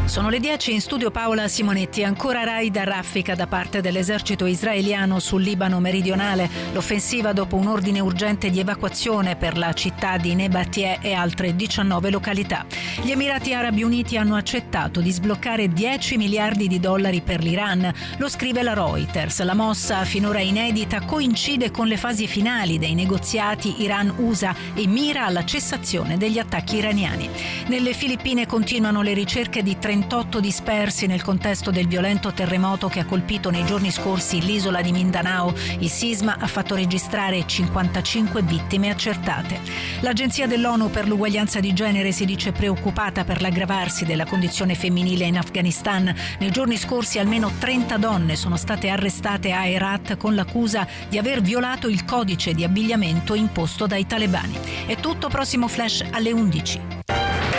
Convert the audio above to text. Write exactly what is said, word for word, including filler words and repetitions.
Sono le dieci, in studio Paola Simonetti. Ancora raid a raffica da parte dell'esercito israeliano sul Libano meridionale. L'offensiva dopo un ordine urgente di evacuazione per la città di Nebatie e altre diciannove località. Gli Emirati Arabi Uniti hanno accettato di sbloccare dieci miliardi di dollari per l'Iran. Lo scrive la Reuters. La mossa, finora inedita, coincide con le fasi finali dei negoziati Iran-U S A e mira alla cessazione degli attacchi iraniani. Nelle Filippine continuano le ricerche di trentotto dispersi nel contesto del violento terremoto che ha colpito nei giorni scorsi l'isola di Mindanao. Il sisma ha fatto registrare cinquantacinque vittime accertate. L'Agenzia dell'ONU per l'uguaglianza di genere si dice preoccupata per l'aggravarsi della condizione femminile in Afghanistan. Nei giorni scorsi almeno trenta donne sono state arrestate a Herat con l'accusa di aver violato il codice di abbigliamento imposto dai talebani. È tutto, prossimo flash alle undici.